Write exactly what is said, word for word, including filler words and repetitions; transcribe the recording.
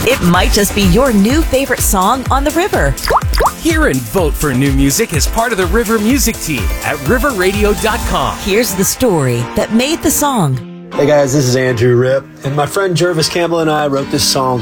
It might just be your new favorite song on the river. Hear and vote for new music as part of the River Music Team at river radio dot com. Here's the story that made the song. Hey guys, this is Andrew Ripp, and my friend Jervis Campbell and I wrote this song